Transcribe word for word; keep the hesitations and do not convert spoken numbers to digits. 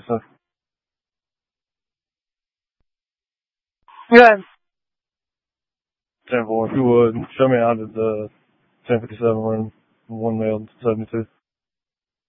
So. Yeah. ten four, if you would, show me out at the ten fifty-seven room, one mail seventy-two.